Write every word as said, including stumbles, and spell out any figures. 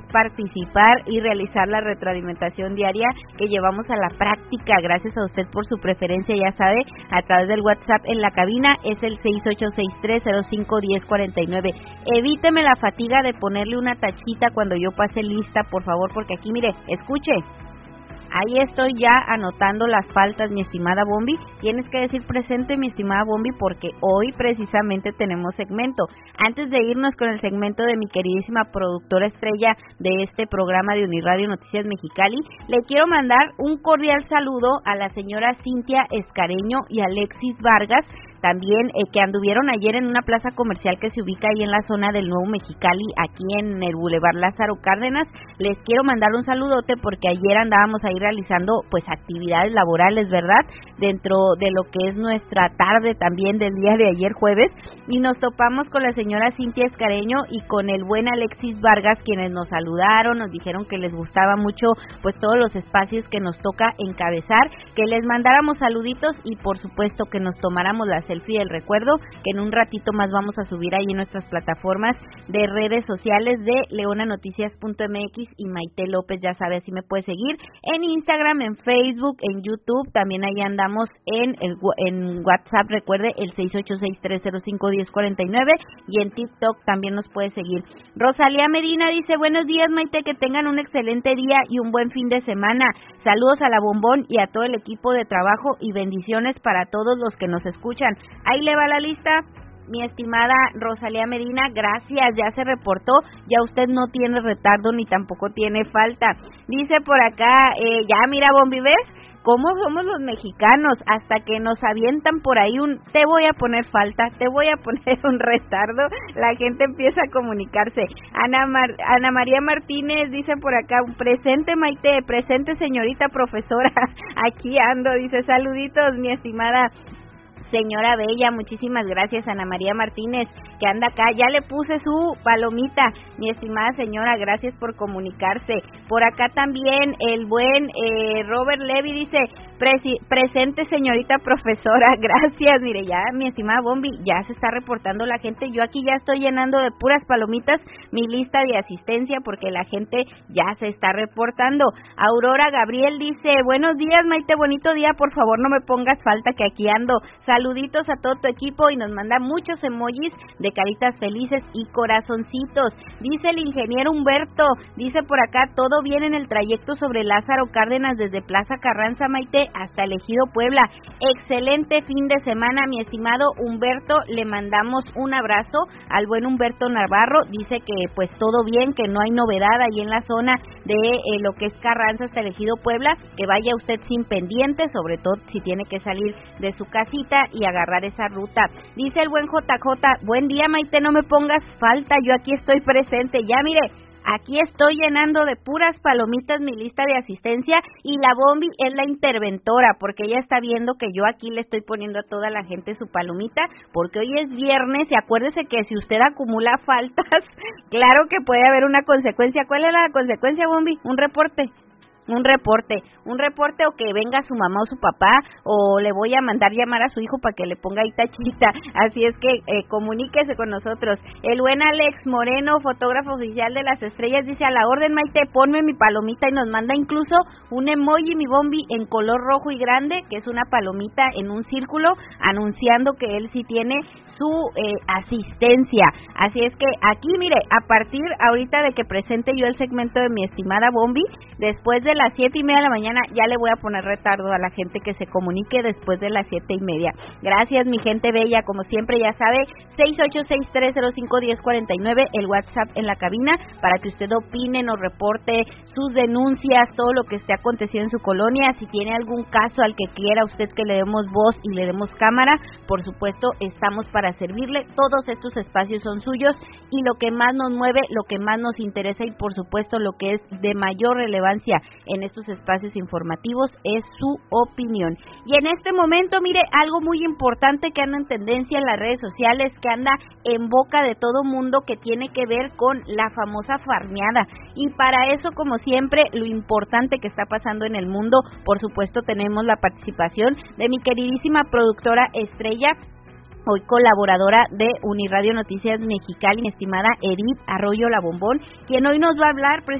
participar y realizar la retroalimentación diaria que llevamos a la práctica. Gracias a usted por su preferencia, ya sabe, a través del WhatsApp en la cabina es el seis ocho seis tres cero cinco uno cero cuatro nueve. Evíteme la fatiga de ponerle una tachita cuando yo pase lista, por favor, porque aquí, mire, escuche. Ahí estoy ya anotando las faltas, mi estimada Bombi. Tienes que decir presente, mi estimada Bombi, porque hoy precisamente tenemos segmento. Antes de irnos con el segmento de mi queridísima productora estrella de este programa de Uniradio Noticias Mexicali, le quiero mandar un cordial saludo a la señora Cintia Escareño y Alexis Vargas, también eh, que anduvieron ayer en una plaza comercial que se ubica ahí en la zona del Nuevo Mexicali, aquí en el Boulevard Lázaro Cárdenas. Les quiero mandar un saludote porque ayer andábamos ahí realizando pues actividades laborales, ¿verdad? Dentro de lo que es nuestra tarde también del día de ayer jueves, y nos topamos con la señora Cintia Escareño y con el buen Alexis Vargas, quienes nos saludaron, nos dijeron que les gustaba mucho pues todos los espacios que nos toca encabezar, que les mandáramos saluditos y por supuesto que nos tomáramos las selfie del recuerdo, que en un ratito más vamos a subir ahí en nuestras plataformas de redes sociales de leona noticias punto m x y Maite López, ya sabe, así me puede seguir en Instagram, en Facebook, en YouTube, también ahí andamos en el en WhatsApp, recuerde el seis ocho seis tres cero cinco uno cero cuatro nueve, y en TikTok también nos puede seguir. Rosalía Medina dice, buenos días Maite, que tengan un excelente día y un buen fin de semana. Saludos a la Bombón y a todo el equipo de trabajo y bendiciones para todos los que nos escuchan. Ahí le va la lista, mi estimada Rosalía Medina, gracias, ya se reportó, ya usted no tiene retardo ni tampoco tiene falta. Dice por acá, eh, ya mira Bombi, ¿ves? ¿Cómo somos los mexicanos? Hasta que nos avientan por ahí un, te voy a poner falta, te voy a poner un retardo, la gente empieza a comunicarse. Ana, Mar, Ana María Martínez dice por acá, presente Maite, presente señorita profesora, aquí ando, dice saluditos mi estimada señora Bella, muchísimas gracias Ana María Martínez, que anda acá, ya le puse su palomita, mi estimada señora, gracias por comunicarse. Por acá también el buen eh, Robert Levy dice, Presi presente señorita profesora, gracias, mire ya mi estimada Bombi, ya se está reportando la gente, yo aquí ya estoy llenando de puras palomitas mi lista de asistencia porque la gente ya se está reportando. Aurora Gabriel dice, buenos días Maite, bonito día, por favor no me pongas falta que aquí ando. Saluditos a todo tu equipo y nos manda muchos emojis de caritas felices y corazoncitos. Dice el ingeniero Humberto, dice por acá, todo bien en el trayecto sobre Lázaro Cárdenas desde Plaza Carranza Maite hasta el Ejido Puebla. Excelente fin de semana, mi estimado Humberto, le mandamos un abrazo al buen Humberto Navarro, dice que pues todo bien, que no hay novedad ahí en la zona de eh, lo que es Carranza hasta el Ejido Puebla, que vaya usted sin pendientes, sobre todo si tiene que salir de su casita y agarrar esa ruta. Dice el buen J J, buen día Maite, no me pongas falta, yo aquí estoy presente, ya mire, aquí estoy llenando de puras palomitas mi lista de asistencia y la Bombi es la interventora porque ella está viendo que yo aquí le estoy poniendo a toda la gente su palomita porque hoy es viernes y acuérdese que si usted acumula faltas, claro que puede haber una consecuencia. ¿Cuál es la consecuencia, Bombi? Un reporte. Un reporte, un reporte o que venga su mamá o su papá o le voy a mandar llamar a su hijo para que le ponga ahí tachita, así es que eh, comuníquese con nosotros. El buen Alex Moreno, fotógrafo oficial de Las Estrellas, dice a la orden Maite, ponme mi palomita y nos manda incluso un emoji, mi Bombi, en color rojo y grande, que es una palomita en un círculo, anunciando que él sí tiene su eh, asistencia. Así es que aquí, mire, a partir ahorita de que presente yo el segmento de mi estimada Bombi, después de las siete y media de la mañana ya le voy a poner retardo a la gente que se comunique después de las siete y media. Gracias mi gente bella, como siempre ya sabe, seis ocho seis tres cero cinco uno cero cuatro nueve, el WhatsApp en la cabina para que usted opine, nos reporte sus denuncias, todo lo que esté aconteciendo en su colonia, si tiene algún caso al que quiera usted que le demos voz y le demos cámara, por supuesto estamos para servirle, todos estos espacios son suyos y lo que más nos mueve, lo que más nos interesa y por supuesto lo que es de mayor relevancia en estos espacios informativos es su opinión. Y en este momento, mire, algo muy importante que anda en tendencia en las redes sociales, que anda en boca de todo mundo, que tiene que ver con la famosa farmeada. Y para eso, como siempre, lo importante que está pasando en el mundo, por supuesto tenemos la participación de mi queridísima productora estrella, hoy colaboradora de Uniradio Noticias Mexicali, mi estimada Edith Arroyo La Bombón, quien hoy nos va a hablar